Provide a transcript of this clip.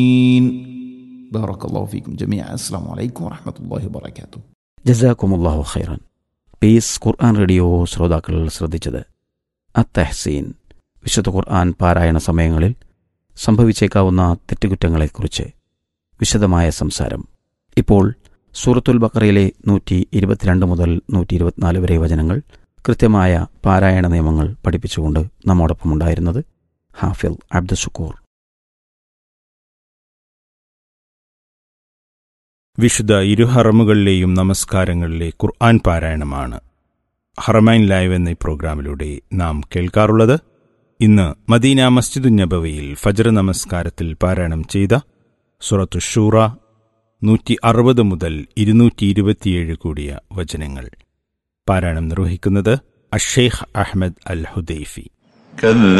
بارك الله فيكم جميعا. السلام عليكم ورحمة الله وبركاته. ജസാക്കുമുല്ലാഹു ഖൈറൻ. പീസ് ഖുർആൻ റേഡിയോ ശ്രോതാക്കൾ ശ്രദ്ധിച്ചത് അത്തഹ്സീൻ, വിശുദ്ധ ഖുർആൻ പാരായണ സമയങ്ങളിൽ സംഭവിച്ചേക്കാവുന്ന തെറ്റുകുറ്റങ്ങളെക്കുറിച്ച് വിശദമായ സംസാരം. ഇപ്പോൾ സൂറത്തുൽ ബഖറയിലെ 122 മുതൽ 124 വരെ വചനങ്ങൾ കൃത്യമായ പാരായണ നിയമങ്ങൾ പഠിപ്പിച്ചുകൊണ്ട് നമ്മോടൊപ്പമുണ്ടായിരുന്നത് ഹാഫിൽ അബ്ദുഷുക്കൂർ. വിശുദ്ധ ഇരുഹറമുകളിലെയും നമസ്കാരങ്ങളിലെ ഖുർആൻ പാരായണമാണ് ഹറമൈൻ ലൈവ് എന്ന ഈ പ്രോഗ്രാമിലൂടെ നാം കേൾക്കാറുള്ളത്. ഇന്ന് മദീന മസ്ജിദുൻ നബവിയിൽ ഫജ്ർ നമസ്കാരത്തിൽ പാരായണം ചെയ്ത സൂറത്തു ശൂറ 160 മുതൽ 227 കൂടിയ വചനങ്ങൾ. പാരായണം നിർവഹിക്കുന്നത് അഷേഖ് അഹ്മദ് അൽ ഹുദൈഫി.